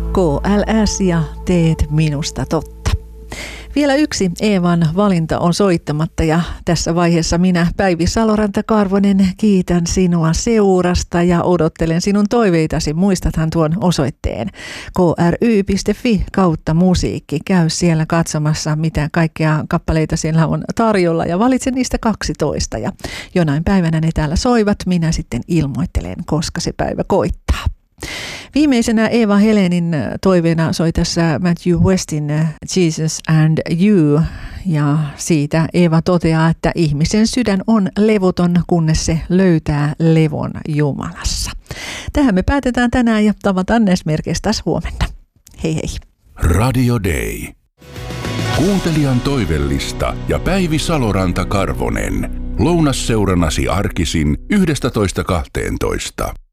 KLS ja teet minusta totta. Vielä yksi Eevan valinta on soittamatta ja tässä vaiheessa minä, Päivi Saloranta-Karvonen, kiitän sinua seurasta ja odottelen sinun toiveitasi. Muistathan tuon osoitteen kry.fi/musiikki. Käy siellä katsomassa, mitä kaikkea kappaleita siellä on tarjolla ja valitse niistä 12. Ja jonain päivänä ne täällä soivat, minä sitten ilmoittelen, koska se päivä koittaa. Viimeisenä Eeva Helenin toiveena soi tässä Matthew Westin Jesus and You, ja siitä Eeva toteaa, että ihmisen sydän on levoton, kunnes se löytää levon Jumalassa. Tähän me päätetään tänään ja tavataan Nesmerkeistä taas huomenna. Hei hei. Radio Day. Kuuntelijan toivellista ja Päivi Saloranta-Karvonen. Lounasseurannasi arkisin 11.12.